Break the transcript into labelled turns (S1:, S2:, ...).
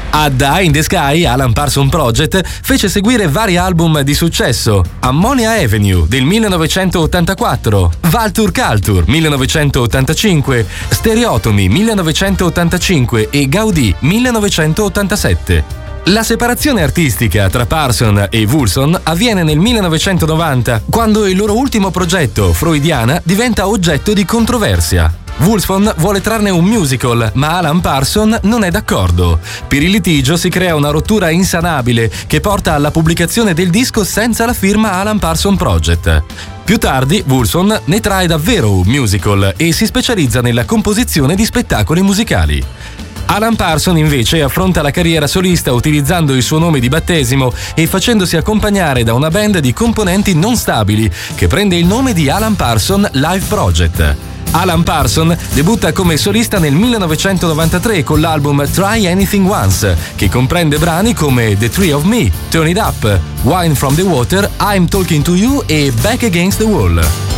S1: A Die in the Sky, Alan Parsons Project fece seguire vari album di successo: Ammonia Avenue del 1984, Vulture Culture 1985, Stereotomy 1985 e Gaudì 1987. La separazione artistica tra Parsons e Woolson avviene nel 1990, quando il loro ultimo progetto, Freudiana, diventa oggetto di controversia. Woolson vuole trarne un musical, ma Alan Parsons non è d'accordo. Per il litigio si crea una rottura insanabile che porta alla pubblicazione del disco senza la firma Alan Parsons Project. Più tardi, Woolson ne trae davvero un musical e si specializza nella composizione di spettacoli musicali. Alan Parsons invece affronta la carriera solista utilizzando il suo nome di battesimo e facendosi accompagnare da una band di componenti non stabili che prende il nome di Alan Parsons Live Project. Alan Parsons debutta come solista nel 1993 con l'album Try Anything Once, che comprende brani come The Three of Me, Turn It Up, Wine from the Water, I'm Talking to You e Back Against the Wall.